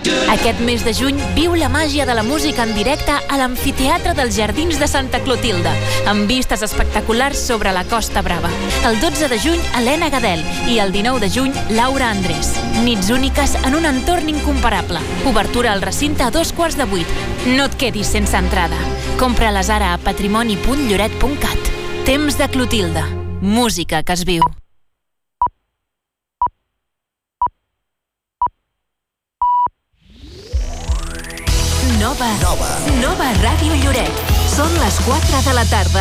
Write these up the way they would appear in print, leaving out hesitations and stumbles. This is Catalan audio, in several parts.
Aquest mes de juny viu la màgia de la música en directe a l'Amfiteatre dels Jardins de Santa Clotilde, amb vistes espectaculars sobre la Costa Brava. El 12 de juny, Helena Gadel, i el 19 de juny, Laura Andrés. Nits úniques en un entorn incomparable. Obertura al recinte a 7:15. No et quedis sense entrada. Compra-les ara a patrimoni.lloret.cat. Temps de Clotilde. Música que es viu. Nova Ràdio Lloret. Són les 4 de la tarda.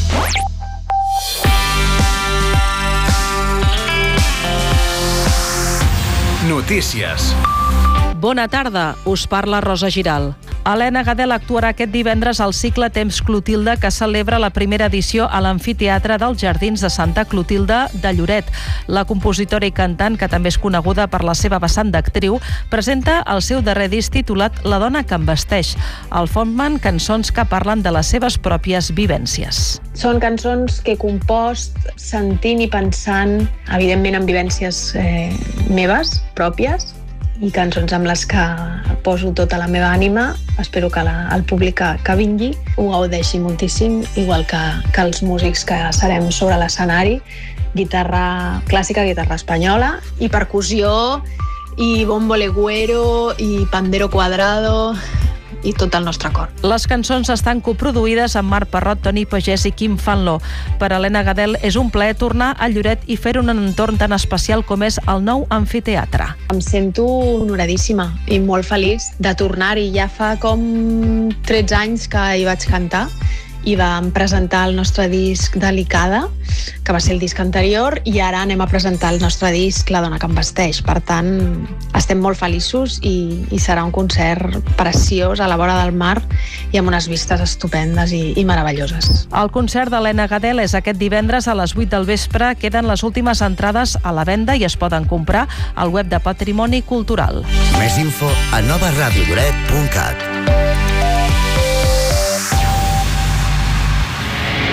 Notícies. Bona tarda, us parla Rosa Giral. Helena Gadel actuarà aquest divendres al cicle Temps Clotilde, que celebra la primera edició a l'Amfiteatre dels Jardins de Santa Clotilde de Lloret. La compositora i cantant, que també és coneguda per la seva vessant d'actriu, presenta el seu darrer disc titulat La dona que em vesteix. Al frontman, cançons que parlen de les seves pròpies vivències. Són cançons que he compost sentint i pensant, evidentment, en vivències meves, pròpies, i cançons amb les que poso tota la meva ànima. Espero que el públic que vingui ho gaudeixi moltíssim, igual que els músics que serem sobre l'escenari. Guitarra clàssica, guitarra espanyola, i percussió, i bombo legüero, i pandero cuadrado, i tot el nostre cor. Les cançons estan coproduïdes amb Marc Parrot, Toni Pagès i Quim Fanlo. Per Helena Gadel és un plaer tornar a Lloret i fer un entorn tan especial com és el nou amfiteatre. Em sento honoradíssima i molt feliç de tornar-hi. Ja fa com 13 anys que hi vaig cantar i vam presentar el nostre disc Delicada, que va ser el disc anterior, i ara anem a presentar el nostre disc La dona que em vesteix. Per tant, estem molt feliços i serà un concert preciós a la vora del mar i amb unes vistes estupendes i meravelloses. El concert d'Helena Gadel és aquest divendres a les 8 del vespre. Queden les últimes entrades a la venda i es poden comprar al web de Patrimoni Cultural. Més info a novaradiolloret.cat.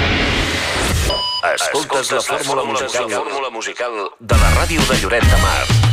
Escoltes la fórmula musical de la ràdio de Lloret de Mar.